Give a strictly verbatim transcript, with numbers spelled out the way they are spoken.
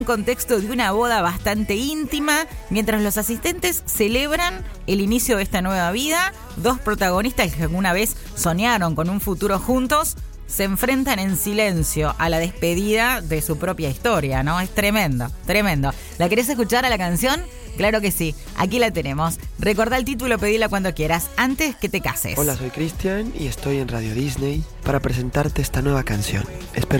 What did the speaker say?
contexto de una boda bastante íntima, mientras los asistentes celebran el inicio de esta nueva vida. Dos protagonistas que alguna vez soñaron con un futuro juntos se enfrentan en silencio a la despedida de su propia historia, ¿no? Es tremendo, tremendo. ¿La querés escuchar a la canción? Claro que sí, aquí la tenemos. Recordá el título, pedila cuando quieras, antes que te cases. Hola, soy Cristian y estoy en Radio Disney para presentarte esta nueva canción. Espero